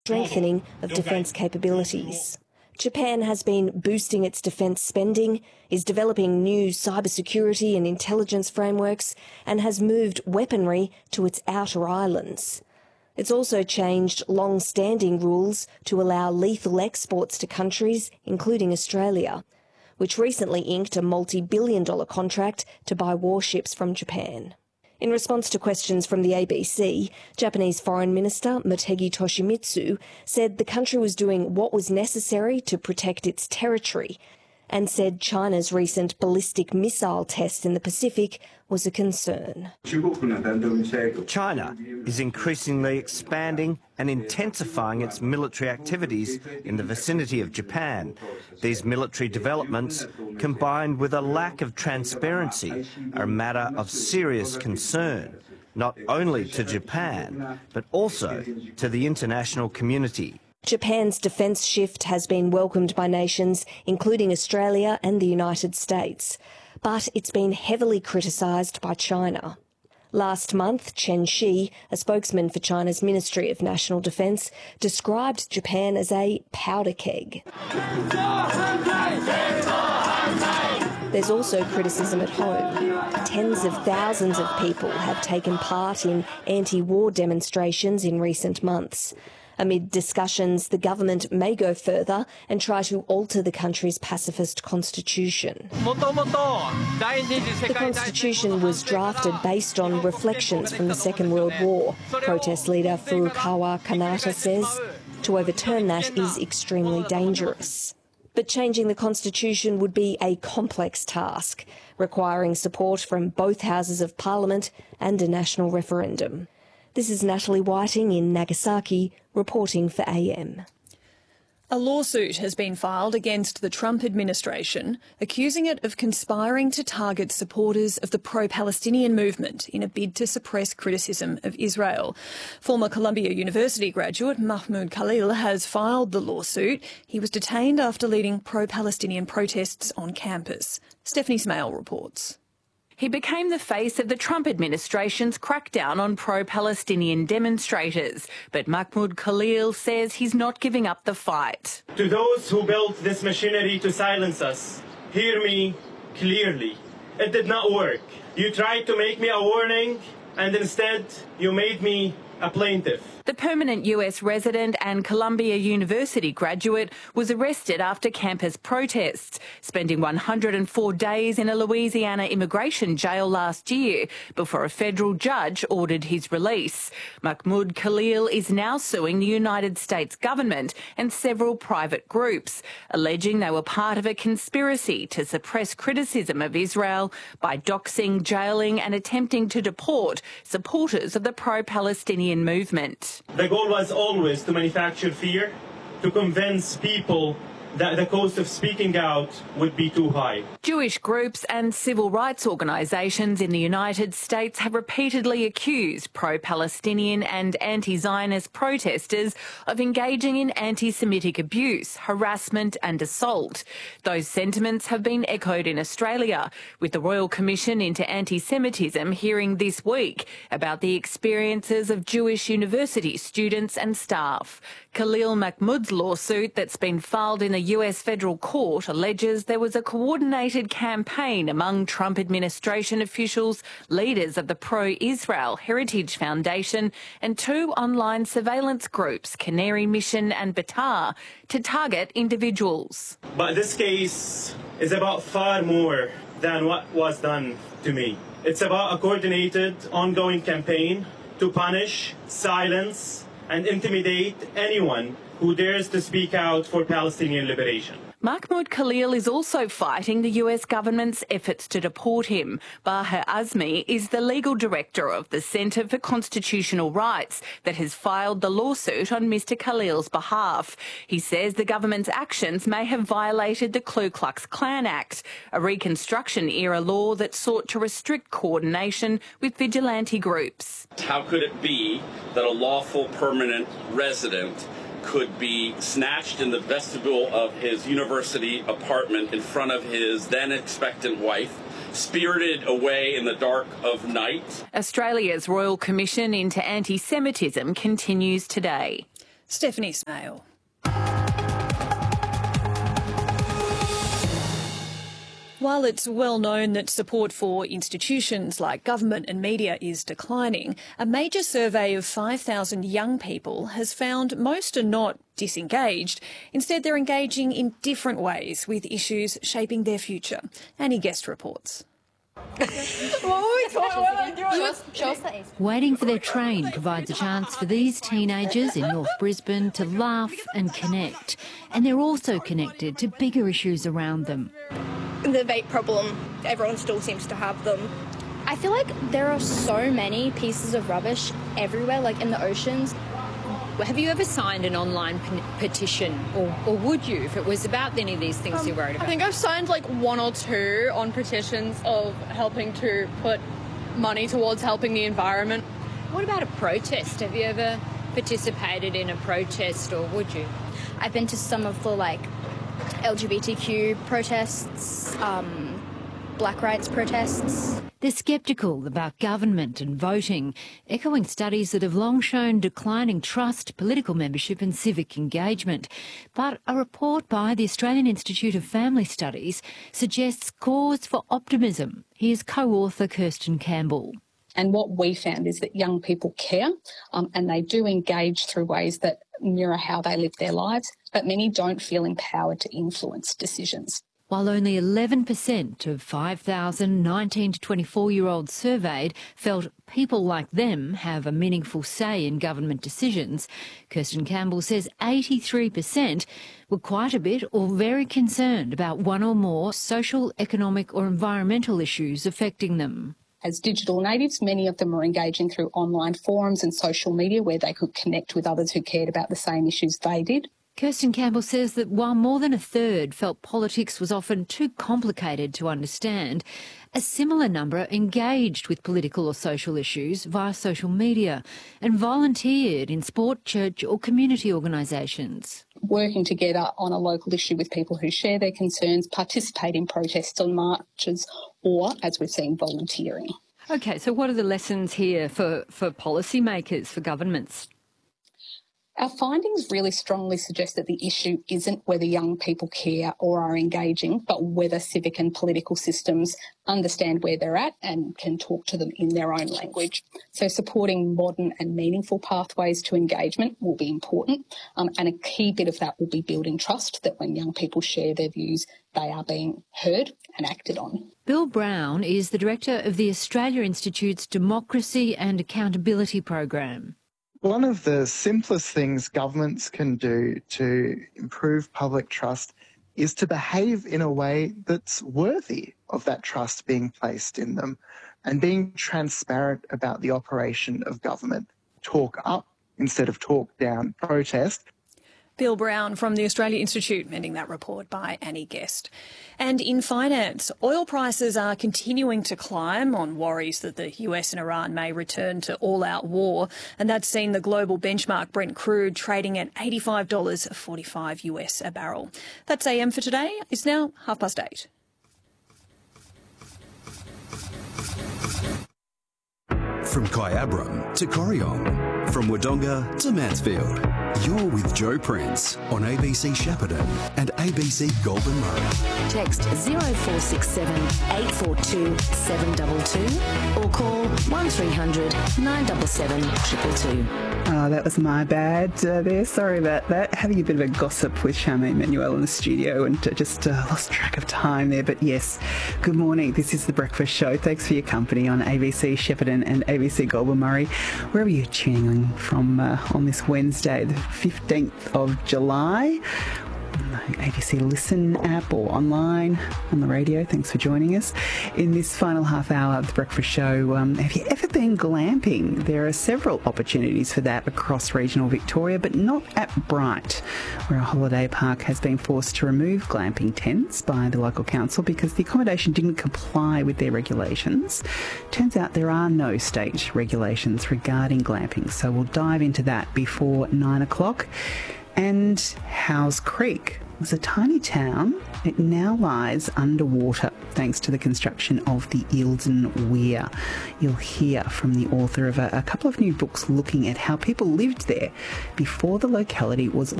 strengthening of defence capabilities. Japan has been boosting its defence spending, is developing new cybersecurity and intelligence frameworks, and has moved weaponry to its outer islands. It's also changed long-standing rules to allow lethal exports to countries, including Australia, which recently inked a multi-billion-dollar contract to buy warships from Japan. In response to questions from the ABC, Japanese Foreign Minister Motegi Toshimitsu said the country was doing what was necessary to protect its territory and said China's recent ballistic missile test in the Pacific was a concern. China is increasingly expanding and intensifying its military activities in the vicinity of Japan. These military developments, combined with a lack of transparency, are a matter of serious concern, not only to Japan, but also to the international community. Japan's defence shift has been welcomed by nations, including Australia and the United States, but it's been heavily criticised by China. Last month, Chen Shi, a spokesman for China's Ministry of National Defence, described Japan as a powder keg. There's also criticism at home. Tens of thousands of people have taken part in anti-war demonstrations in recent months. Amid discussions, the government may go further and try to alter the country's pacifist constitution. The constitution was drafted based on reflections from the Second World War, protest leader Furukawa Kanata says. To overturn that is extremely dangerous. But changing the constitution would be a complex task, requiring support from both houses of parliament and a national referendum. This is Natalie Whiting in Nagasaki, reporting for AM. A lawsuit has been filed against the Trump administration, accusing it of conspiring to target supporters of the pro-Palestinian movement in a bid to suppress criticism of Israel. Former Columbia University graduate Mahmoud Khalil has filed the lawsuit. He was detained after leading pro-Palestinian protests on campus. Stephanie Smale reports. He became the face of the Trump administration's crackdown on pro-Palestinian demonstrators. But Mahmoud Khalil says he's not giving up the fight. To those who built this machinery to silence us, hear me clearly. It did not work. You tried to make me a warning, and instead you made me a plaintiff. The permanent US resident and Columbia University graduate was arrested after campus protests, spending 104 days in a Louisiana immigration jail last year before a federal judge ordered his release. Mahmoud Khalil is now suing the United States government and several private groups, alleging they were part of a conspiracy to suppress criticism of Israel by doxing, jailing and attempting to deport supporters of the pro-Palestinian movement. The goal was always to manufacture fear, to convince people that the cost of speaking out would be too high. Jewish groups and civil rights organisations in the United States have repeatedly accused pro-Palestinian and anti-Zionist protesters of engaging in anti-Semitic abuse, harassment and assault. Those sentiments have been echoed in Australia, with the Royal Commission into Anti-Semitism hearing this week about the experiences of Jewish university students and staff. Khalil Mahmoud's lawsuit that's been filed in the US federal court alleges there was a coordinated campaign among Trump administration officials, leaders of the pro-Israel Heritage Foundation and two online surveillance groups, Canary Mission and Batar, to target individuals. But this case is about far more than what was done to me. It's about a coordinated, ongoing campaign to punish, silence, and intimidate anyone who dares to speak out for Palestinian liberation. Mahmoud Khalil is also fighting the US government's efforts to deport him. Baha Azmi is the legal director of the Centre for Constitutional Rights that has filed the lawsuit on Mr Khalil's behalf. He says the government's actions may have violated the Ku Klux Klan Act, a Reconstruction-era law that sought to restrict coordination with vigilante groups. How could it be that a lawful permanent resident could be snatched in the vestibule of his university apartment in front of his then expectant wife, spirited away in the dark of night? Australia's Royal Commission into Anti-Semitism continues today. Stephanie Smale. While it's well known that support for institutions like government and media is declining, a major survey of 5,000 young people has found most are not disengaged. Instead, they're engaging in different ways with issues shaping their future. Annie Guest reports. Waiting for their train provides a chance for these teenagers in North Brisbane to laugh and connect. And they're also connected to bigger issues around them. The vape problem, everyone still seems to have them. I feel like there are so many pieces of rubbish everywhere, like in the oceans. Have you ever signed an online petition, or would you, if it was about any of these things you're worried about? I think I've signed like 1 or 2 on petitions of helping to put money towards helping the environment. What about a protest? Have you ever participated in a protest, or would you? I've been to some of the LGBTQ protests, black rights protests. They're sceptical about government and voting, echoing studies that have long shown declining trust, political membership and civic engagement. But a report by the Australian Institute of Family Studies suggests cause for optimism. Here's co-author Kirsten Campbell. And what we found is that young people care and they do engage through ways that mirror how they live their lives, but many don't feel empowered to influence decisions. While only 11% of 5,000 19 to 24-year-olds surveyed felt people like them have a meaningful say in government decisions, Kirsten Campbell says 83% were quite a bit or very concerned about one or more social, economic or environmental issues affecting them. As digital natives, many of them are engaging through online forums and social media where they could connect with others who cared about the same issues they did. Kirsten Campbell says that while more than a third felt politics was often too complicated to understand, a similar number engaged with political or social issues via social media and volunteered in sport, church or community organisations. Working together on a local issue with people who share their concerns, participate in protests or marches, or, as we've seen, volunteering. OK, so what are the lessons here for policymakers, for governments? Our findings really strongly suggest that the issue isn't whether young people care or are engaging, but whether civic and political systems understand where they're at and can talk to them in their own language. So supporting modern and meaningful pathways to engagement will be important, and a key bit of that will be building trust that when young people share their views, they are being heard and acted on. Bill Brown is the director of the Australia Institute's Democracy and Accountability Program. One of the simplest things governments can do to improve public trust is to behave in a way that's worthy of that trust being placed in them and being transparent about the operation of government. Talk up instead of talk down, protest. Bill Brown from the Australia Institute, ending that report by Annie Guest. And in finance, oil prices are continuing to climb on worries that the US and Iran may return to all-out war, and that's seen the global benchmark Brent crude trading at $85.45 US a barrel. That's AM for today. It's now 8:30. From Kyabram to Corryong, from Wodonga to Mansfield, you're with Joe Prince on ABC Shepparton and ABC Goulburn Murray. Text 0467 842 722 or call 1300 977 222. Oh, that was my bad there. Sorry about that. Having a bit of a gossip with Charmaine Manuel in the studio and just lost track of time there. But yes, good morning. This is The Breakfast Show. Thanks for your company on ABC Shepparton and ABC Goulburn Murray. Wherever you're tuning in from on this Wednesday, the 15th of July. ABC Listen app or online on the radio. Thanks for joining us. In this final half hour of The Breakfast Show, have you ever been glamping? There are several opportunities for that across regional Victoria, but not at Bright, where a holiday park has been forced to remove glamping tents by the local council because the accommodation didn't comply with their regulations. Turns out there are no state regulations regarding glamping, so we'll dive into that before 9 o'clock. And Howes Creek was a tiny town. It now lies underwater thanks to the construction of the Eildon Weir. You'll hear from the author of a couple of new books looking at how people lived there before the locality was